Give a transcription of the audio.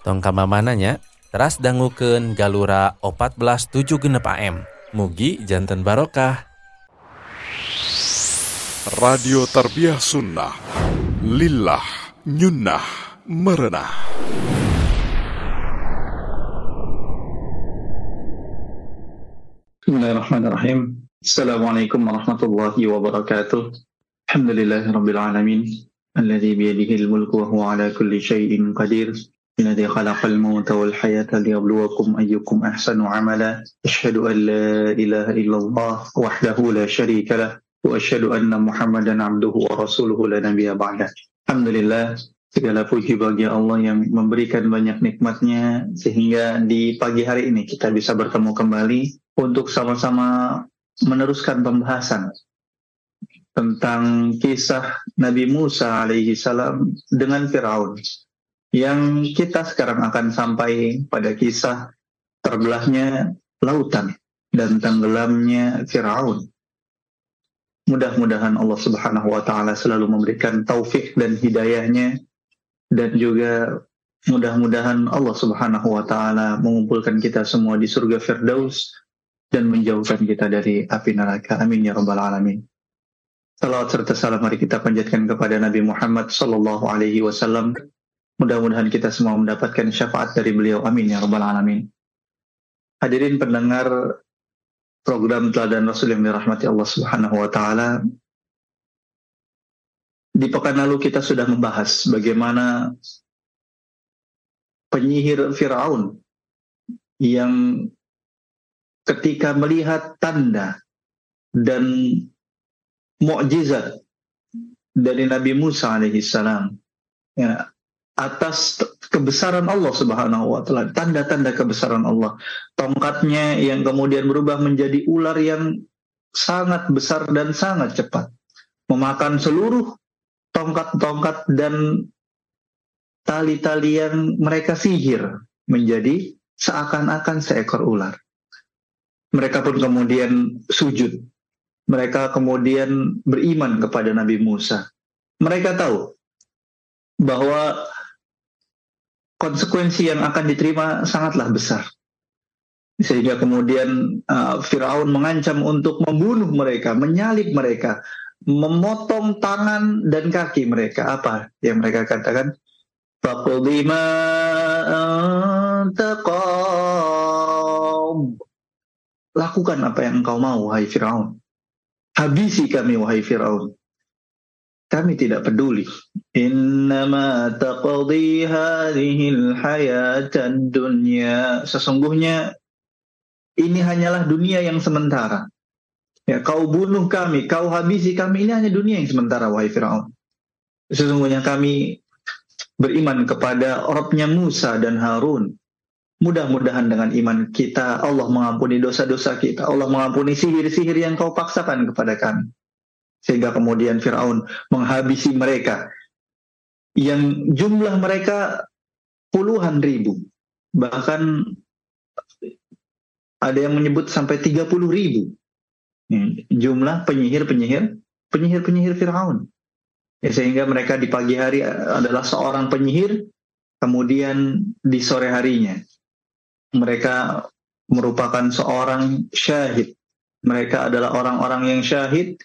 Tong kamamananya teras dangukeun Galura 1476 AM. Mugi janten barokah. Radio Tarbiyah Sunnah Lillah Nyunnah Merenah. Bismillahirrahmanirrahim. Assalamualaikum warahmatullahi wabarakatuh. Alhamdulillahirabbil alamin. Alladzi biyadihi al-mulku wa huwa ala kulli syai'in qadir. Alladzi khalaqal mauta wal hayata liyabluwakum ayyukum ahsanu amala. Asyhadu an la ilaha illallah wahdahu la syarika lah wa asyhadu anna Muhammadan abduhu wa rasuluhu la nabiyya ba'dah. Alhamdulillah, segala puji bagi Allah yang memberikan banyak nikmatnya sehingga di pagi hari ini kita bisa bertemu kembali untuk sama-sama meneruskan pembahasan tentang kisah Nabi Musa alaihi salam dengan Firaun, yang kita sekarang akan sampai pada kisah terbelahnya lautan dan tenggelamnya Firaun. Mudah-mudahan Allah Subhanahu wa taala selalu memberikan taufik dan hidayahnya, dan juga mudah-mudahan Allah Subhanahu wa taala mengumpulkan kita semua di surga Firdaus dan menjauhkan kita dari api neraka. Amin ya rabbal alamin. Salawat serta salam mari kita panjatkan kepada Nabi Muhammad sallallahu alaihi wasallam. Mudah-mudahan kita semua mendapatkan syafaat dari beliau. Amin ya rabbal alamin. Hadirin pendengar program Teladan Rasul yang dirahmati Allah Subhanahu wa taala. Di pekan lalu kita sudah membahas bagaimana penyihir Firaun yang ketika melihat tanda dan mukjizat dari Nabi Musa alaihissalam, ya, atas kebesaran Allah Subhanahu wa taala, tanda-tanda kebesaran Allah, tongkatnya yang kemudian berubah menjadi ular yang sangat besar dan sangat cepat, memakan seluruh tongkat-tongkat dan tali-tali yang mereka sihir menjadi seakan-akan seekor ular. Mereka pun kemudian sujud. Mereka kemudian beriman kepada Nabi Musa. Mereka tahu bahwa konsekuensi yang akan diterima sangatlah besar. Sehingga kemudian Firaun mengancam untuk membunuh mereka, menyalib mereka, memotong tangan dan kaki mereka. Apa yang mereka katakan? Faqdi ma anta qad. Lakukan apa yang engkau mau, wahai Firaun. Habisi kami, wahai Firaun. Kami tidak peduli. Innama taqdi hadhil hayatad dunya. Sesungguhnya ini hanyalah dunia yang sementara. Ya, kau bunuh kami, kau habisi kami, ini hanya dunia yang sementara, wahai Firaun. Sesungguhnya kami beriman kepada Rabbnya Musa dan Harun. Mudah-mudahan dengan iman kita Allah mengampuni dosa-dosa kita, Allah mengampuni sihir-sihir yang kau paksakan kepada kami. Sehingga kemudian Firaun menghabisi mereka, yang jumlah mereka puluhan ribu, bahkan ada yang menyebut sampai 30.000 jumlah penyihir Firaun. Ya, sehingga mereka di pagi hari adalah seorang penyihir, kemudian di sore harinya mereka merupakan seorang syahid. Mereka adalah orang-orang yang syahid